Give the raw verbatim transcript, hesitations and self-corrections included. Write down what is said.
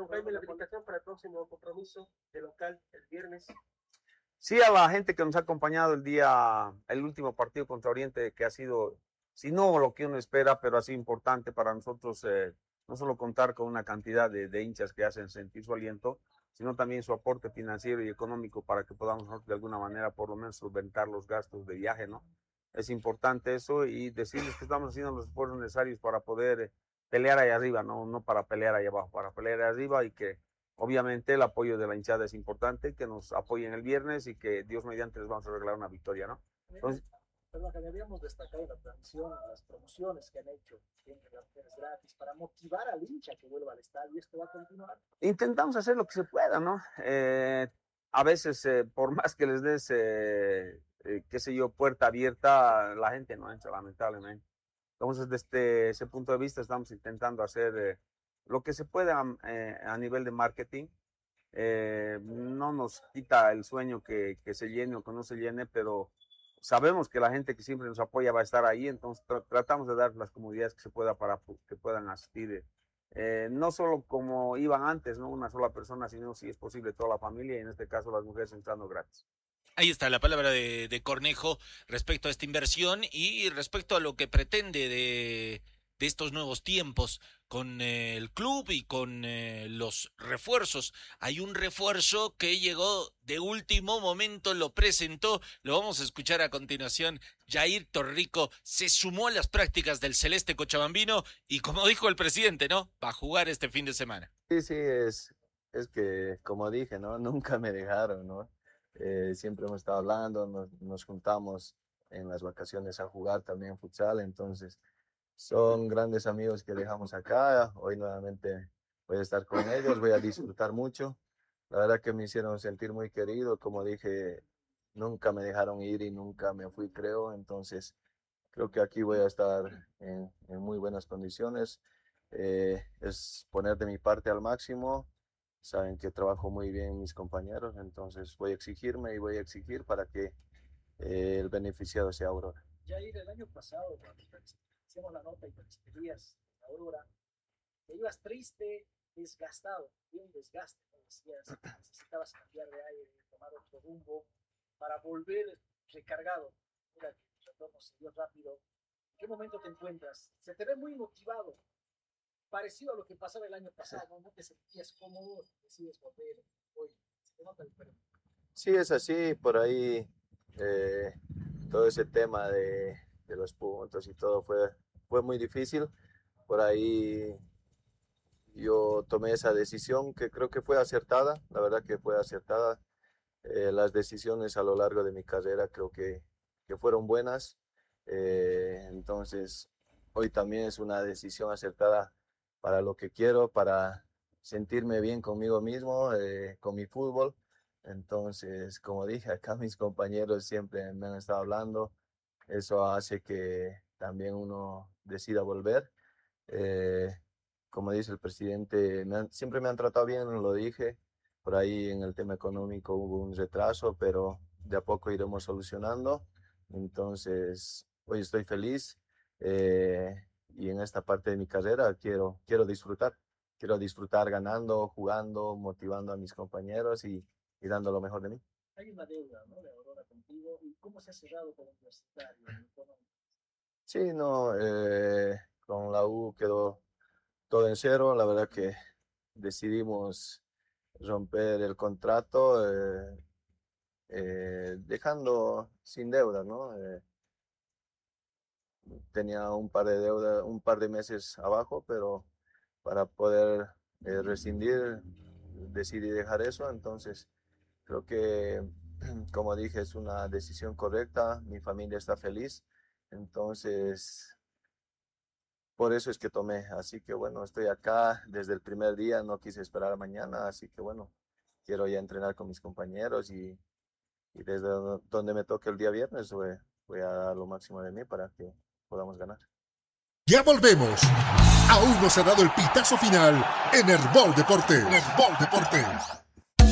Don Jaime, la habilitación para el próximo compromiso de local el viernes. Sí, a la gente que nos ha acompañado el día, el último partido contra Oriente, que ha sido, si no lo que uno espera, pero ha sido importante para nosotros, eh, no solo contar con una cantidad de, de hinchas que hacen sentir su aliento, sino también su aporte financiero y económico para que podamos nosotros de alguna manera por lo menos solventar los gastos de viaje, ¿no? Es importante eso y decirles que estamos haciendo los esfuerzos necesarios para poder pelear ahí arriba, no, no para pelear ahí abajo, para pelear ahí arriba y que obviamente el apoyo de la hinchada es importante, que nos apoyen el viernes y que Dios mediante les vamos a regalar una victoria, ¿no? Entonces, Perdón, que habíamos destacado en la transmisión las promociones que han hecho entre las mujeres gratis para motivar al hincha que vuelva al estadio y esto va a continuar. Intentamos hacer lo que se pueda, ¿no? Eh, a veces, eh, por más que les des, eh, eh, qué sé yo, puerta abierta, la gente no entra, lamentablemente. Entonces, desde ese punto de vista, estamos intentando hacer eh, lo que se pueda eh, a nivel de marketing. Eh, no nos quita el sueño que, que se llene o que no se llene, pero sabemos que la gente que siempre nos apoya va a estar ahí, entonces tra tratamos de dar las comodidades que se pueda para que puedan asistir. Eh, no solo como iban antes, no una sola persona, sino si es posible toda la familia y en este caso las mujeres entrando gratis. Ahí está la palabra de, de Cornejo respecto a esta inversión y respecto a lo que pretende de, de estos nuevos tiempos con eh, el club y con eh, los refuerzos. Hay un refuerzo que llegó de último momento, lo presentó, lo vamos a escuchar a continuación. Jair Torrico se sumó a las prácticas del Celeste Cochabambino y como dijo el presidente, ¿no? Va a jugar este fin de semana. Sí, sí, es, es que como dije, ¿no? Nunca me dejaron, ¿no? Eh, siempre hemos estado hablando, nos, nos juntamos en las vacaciones a jugar también futsal, entonces son grandes amigos que dejamos acá. Hoy nuevamente voy a estar con ellos, voy a disfrutar mucho. La verdad que me hicieron sentir muy querido, como dije, nunca me dejaron ir y nunca me fui, creo, entonces creo que aquí voy a estar en, en muy buenas condiciones. Eh, es poner de mi parte al máximo. Saben que trabajo muy bien mis compañeros, entonces voy a exigirme y voy a exigir para que eh, el beneficiado sea Aurora. Jair, el año pasado, cuando hicimos la nota y te despedías de Aurora, te ibas triste, desgastado, bien desgaste, como decías, necesitabas cambiar de aire, tomar otro rumbo para volver recargado. Mira que el retorno se dio rápido. ¿En qué momento te encuentras? Se te ve muy motivado, parecido a lo que pasaba el año pasado, no te sentías cómodo, decides volver hoy, se te nota diferente. Sí, es así, por ahí eh, todo ese tema de, de los puntos y todo fue, fue muy difícil, por ahí yo tomé esa decisión que creo que fue acertada, la verdad que fue acertada, eh, las decisiones a lo largo de mi carrera creo que, que fueron buenas, eh, entonces hoy también es una decisión acertada para lo que quiero, para sentirme bien conmigo mismo, eh, con mi fútbol. Entonces, como dije, acá mis compañeros siempre me han estado hablando. Eso hace que también uno decida volver. Eh, como dice el presidente, me han, siempre me han tratado bien, lo dije. Por ahí en el tema económico hubo un retraso, pero de a poco iremos solucionando. Entonces, hoy estoy feliz. Eh, y en esta parte de mi carrera quiero, quiero disfrutar, quiero disfrutar ganando, jugando, motivando a mis compañeros y, y dando lo mejor de mí. Hay una deuda, ¿no?, de Aurora contigo, ¿y cómo se ha cerrado con el Universitario? Sí, no, eh, con la U quedó todo en cero, la verdad que decidimos romper el contrato, eh, eh, dejando sin deuda, ¿no? Eh, tenía un par de deudas, un par de meses abajo, pero para poder eh, rescindir decidí dejar eso, entonces creo que, como dije, es una decisión correcta, mi familia está feliz, entonces por eso es que tomé, así que bueno, estoy acá desde el primer día, no quise esperar a mañana, así que bueno, quiero ya entrenar con mis compañeros y, y desde donde me toque el día viernes voy, voy a dar lo máximo de mí para que podamos ganar. Ya volvemos. Aún no se ha dado el pitazo final en Herbol Deportes. Herbol Deportes.